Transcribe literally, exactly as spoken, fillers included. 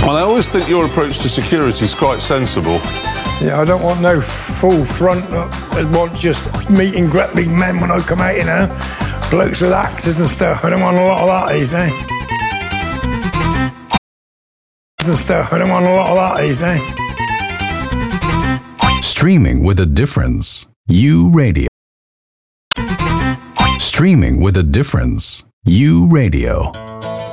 And I always think your approach to security is quite sensible. Yeah, I don't want no full front. I want just meeting great big men when I come out, you know. Blokes with axes and stuff. I don't want a lot of that these days. And stuff. I don't want a lot of that these days. Streaming with a difference. U Radio. Streaming with a difference. U Radio.